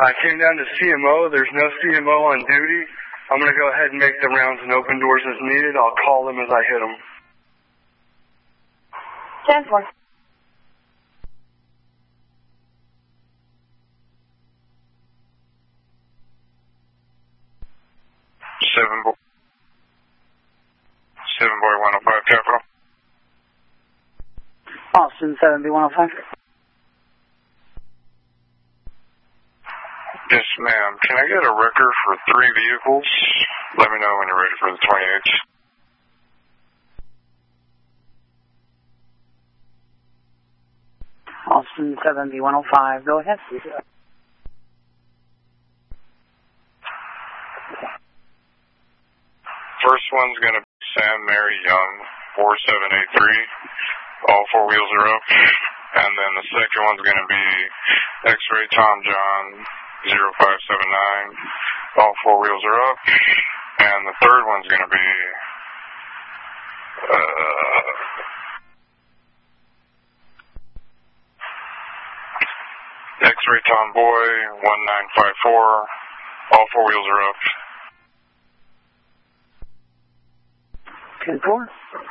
I came down to CMO. There's no CMO on duty. I'm going to go ahead and make the rounds and open doors as needed. I'll call them as I hit them. 10-4. 7-boy 105 Capital. Austin 7B105. Yes, ma'am. Can I get a record for 3 vehicles? Let me know when you're ready for the 28th. Austin 7B105. Go ahead. First one's going to be Sam Mary Young, 4783. All 4 wheels are up. And then the second one's going to be X-Ray Tom John, 0579. All 4 wheels are up. And the third one's going to be X-Ray Tom Boy, 1954. All 4 wheels are up. 10-4.